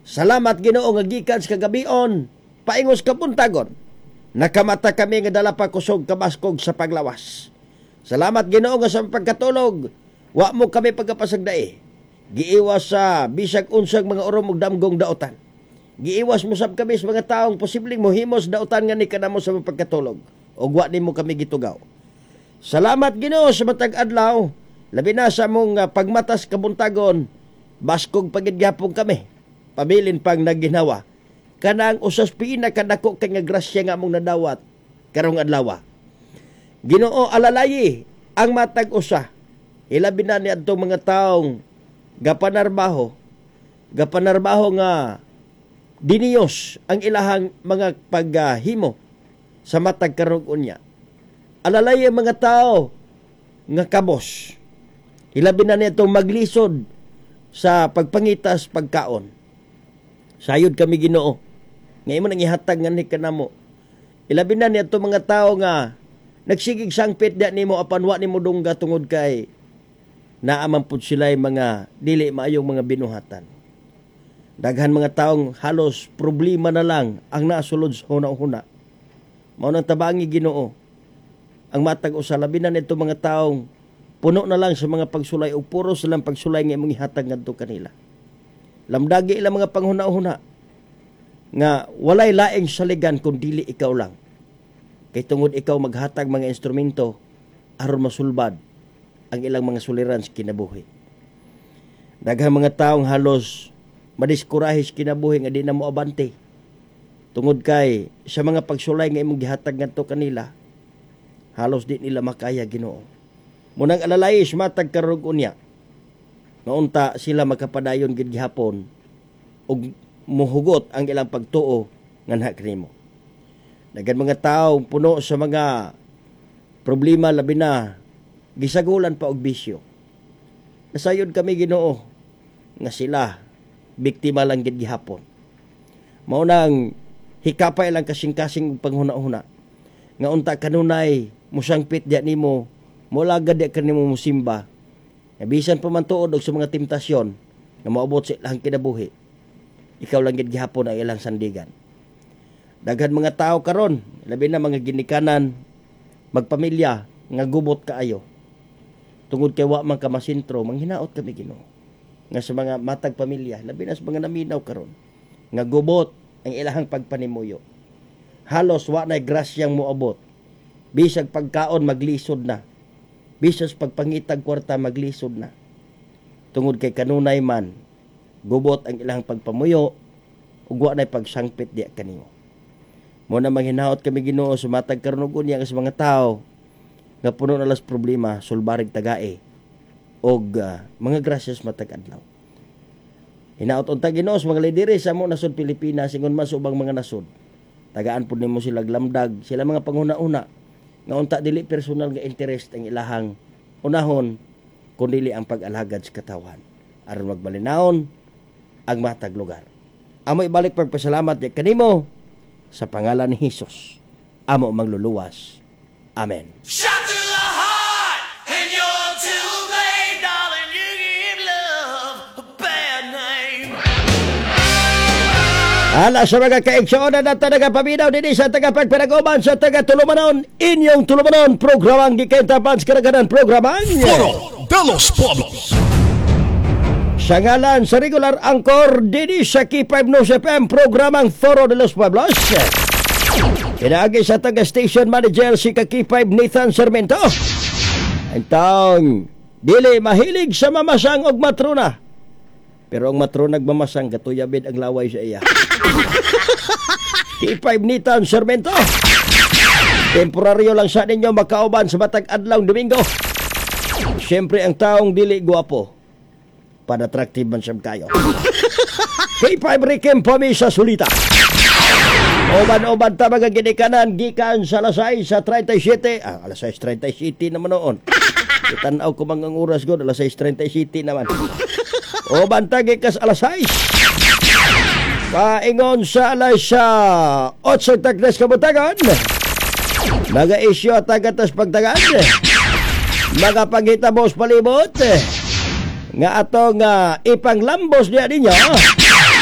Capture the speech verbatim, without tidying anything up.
Salamat Ginoo nga gikan sa kagabion, paingos ka puntagon. Nakamata kami nga dala pa kusog kabaskog sa paglawas. Salamat Ginoo nga sa pagkatulog, wa mo kami pagkapasagdae. Giiwas sa bisag unsang mga urom ug damgong daotan. Giiwas mo sab kami sa mga taong posibleng mohimos daotan nga ni kanamo sa pagkatulog. O wa nimo kami gitugaw. Salamat Ginoo sa matag adlaw, labi na sa mong uh, pagmatas kabuntagon, baskog pagidyapon kami. Pabilin pang nagginawa. Kanang usas pinakadako kay nga grasya nga among nadawat karong adlaw. Ginoo alalayi ang matag usa. Ilabi na ni adtong mga taong gapanarbaho, gapanarbaho nga diniyos ang ilahang mga paghimo sa matag karong unya. Alalay ang mga tao nga kabos. Ilabi na nitong maglisod sa pagpangitas pagkaon. Sayod kami Ginoo. Ngayon mo nang ihatag nga ni kanamo. Ilabi na nitong mga tao nga nagsigig sangpit da nimo apan wa nimo dungga tungod kay naaman pud sila'y mga dili maayong mga binuhatan. Daghan mga taong halos problema na lang ang nasulod sa huna-huna. Mao nang tabangi Ginoo ang matag usa, labi na nito mga taong puno na lang sa mga pagsulay o puro silang pagsulay nga imong ihatag ngadto kanila. Lamdagi ilang mga panghuna-huna nga walay laing saligan kung dili ikaw lang. Kay tungod ikaw maghatag mga instrumento aron masulbad ang ilang mga suliran sa kinabuhi. Daghang mga taong halos madiskurahe sa kinabuhi nga di na mo abante. Tungod kay sa mga pagsulay nga imong gihatag ngadto kanila, halos di nila makaya Ginoo. Munang alalay matag karong unya. Naunta sila makapadayon gid gihapon ug muhugot ang ilang pagtuo nganha kanimo. Daghang mga tawo puno sa mga problema labi na gisagulan pa og bisyo. Nasayod kami Ginoo nga sila biktima lang gid gihapon. Mao nang hikapay lang kasing-kasing panghuna-huna. Nga unta kanunay musangpit diya nimo, mulagad diya kanimo musimba. Bisan pa man tuod og sa mga temptasyon nga moabot sa ilang kinabuhi, ikaw lang gid gihapon ang ilang sandigan. Daghan mga tao karon, labi na mga ginikanan, magpamilya nga gubot kaayo. Tungod kay wa man ka masintro, manghinaot kami Ginoo. Nga sa mga matag pamilya, labi na sa mga naminaw karon, nga gubot ang ilahang pagpanimuyo. Halos wa na'y grasyang moabot. Bisag pagkaon maglisod na. Bisag pagpangitag kwarta maglisod na. Tungod kay kanunay man, gubot ang ilahang pagpamuyo, ug wa na'y pagsangpit diya kanimo. Mo na manghinaot kami Ginoo sa matag karon ug unya sa mga tao nga puno na las problema, sulbarig tagae og uh, mga grasyas matag adlaw. Hinaot unta Ginoo sa mga lideri sa mo nasod Pilipinas ingon man sa ubang mga nasod. Tagaan pud nimo sila glamdag, sila mga panghuna-una nga unta dili personal nga interest ang ilahang unahon kundi ang pag-alhagad sa katawan aron magbalinaon ang matag lugar. Amo ibalik pagpasalamat kanimo sa pangalan ni Hesus. Amo magluluwas. Amen. Shout to the heart and you're too late, darling, you give love a bad name. Ala sa mga kaigsoon na tagapaminaw din sa tagapagpanagoban sa taga-Tulumanon, inyong Tulumanon, programang gikintapan sa karaganan programang Foro de los Pueblos. Sa ngalan sa regular anchor din sa K five News F M, programang Foro de los Pueblos. Inaagi sa taga-station manager si K five Nathan Sarmiento. Ang taong dili mahilig sa mamasang og matrona. Pero ang matrona nagmamasang gatuyabid ang laway sa iya. K five Nathan Sarmiento. Temporaryo lang sa ninyo makauban sa matag adlaw Domingo. Siyempre ang taong dili guwapo, pan-attractive man siyang kayo. K five Rikim Pami sa Sulita. Oban-oban ta mga ginikanan gikan sa alas sais sa thirty-seven. Ah, alas sais thirty-seven naman noon. Itanaw ko mga oras ko, alas sais thirty-seven naman. Oban ta gikas alas sais. Paingon sa alas sa otso tagnes kabutagan. Mga isyo tagatas pagtagan. Mga paghitabos palibot. Nga atong uh, ipanglambos niya ninyo